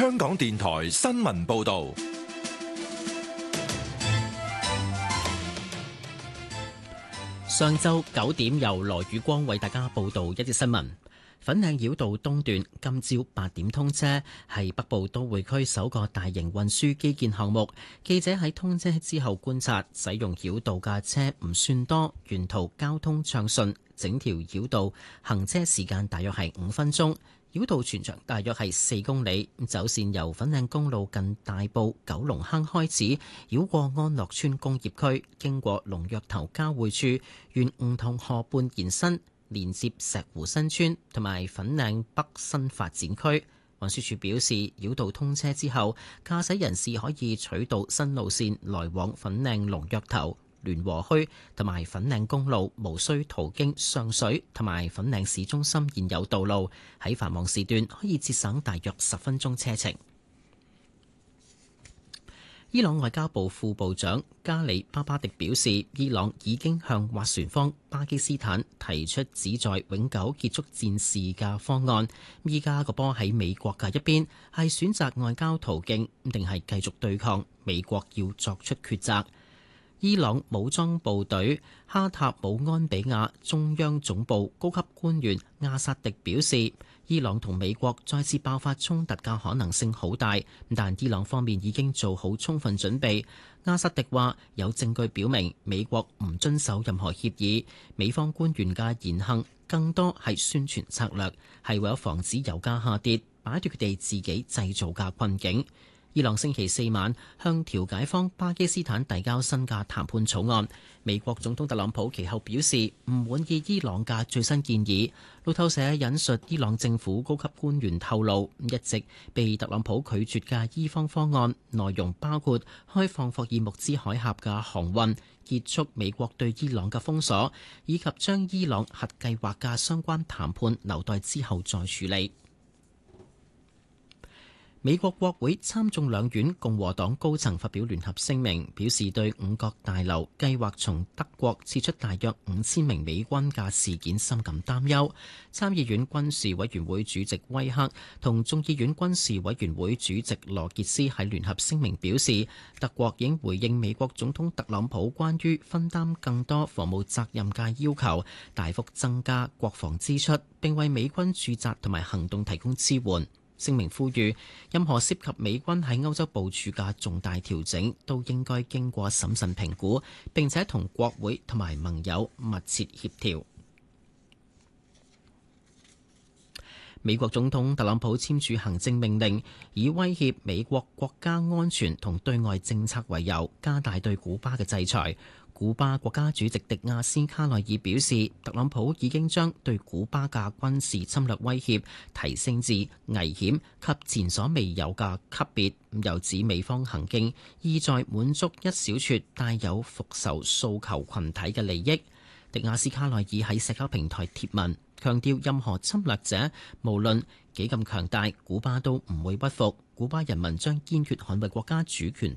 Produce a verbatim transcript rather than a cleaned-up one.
香港電台新聞報道。 上晝九點，由羅宇光為大家報道一節新聞。粉嶺繞道東段今朝八點通車，係北部都會區首個大型運輸基建項目。記者喺通車之後觀察，使用繞道嘅車唔算多，沿途交通暢順，整條繞道行車時間大約係五分鐘。繞道全長大約係四公里，走線由粉嶺公路近大埔九龍坑開始，繞過安樂村工業區，經過龍躍頭交匯處，沿梧桐河畔延伸，連接石湖新村同埋粉嶺北新發展區。運輸署表示，繞道通車之後，駕駛人士可以取道新路線來往粉嶺龍躍頭、聯和墟同埋粉嶺公路，無需途經上水同埋粉嶺市中心現有道路，喺繁忙時段可以節省大約十分鐘車程。伊朗外交部副部長加里巴巴迪表示，伊朗已經向斡旋方巴基斯坦提出旨在永久結束戰事嘅方案。依家個波喺美國嘅一邊，係選擇外交途徑定係繼續對抗，美國要作出抉擇。伊朗武裝部隊哈塔姆安比亞中央總部高級官員阿薩迪表示，伊朗同美國再次爆發衝突嘅可能性好大，但伊朗方面已經做好充分準備。阿薩迪話，有證據表明美國唔遵守任何協議，美方官員嘅言行更多係宣傳策略，係為咗防止油價下跌，擺脫佢哋自己製造嘅困境。伊朗星期四晚向調解方巴基斯坦遞交新嘅談判草案。美國總統特朗普其後表示唔滿意伊朗嘅最新建議。路透社引述伊朗政府高級官員透露，一直被特朗普拒絕嘅伊方方案內容包括開放霍爾木茲海峽嘅航運、結束美國對伊朗嘅封鎖，以及將伊朗核計劃嘅相關談判留待之後再處理。美國國會參眾兩院共和黨高層發表聯合聲明，表示對五角大樓計劃從德國撤出大約五千名美軍嘅事件深感擔憂。參議院軍事委員會主席威克同眾議院軍事委員會主席羅傑斯喺聯合聲明表示，德國已經回應美國總統特朗普關於分擔更多防務責任嘅要求，大幅增加國防支出，並為美軍駐紮同埋行動提供支援。聲明呼籲，任何涉及美軍喺歐洲部署嘅重大調整，都應該經過審慎評估，並且同國會同埋盟友密切協調。美國總統特朗普簽署行政命令，以威脅美國國家安全同對外政策為由，加大對古巴嘅制裁。古巴國家主席迪亞斯卡內爾表示，特朗普已經將對古巴嘅軍事侵略威脅提升至危險及前所未有嘅級別。又指美方行徑意在滿足一小撮帶有復仇訴求群體嘅利益。迪亞斯卡內爾喺社交平台貼文，強調任何侵略者無論幾咁強大，古巴都唔會屈服。古巴人民將堅決捍衛國家主權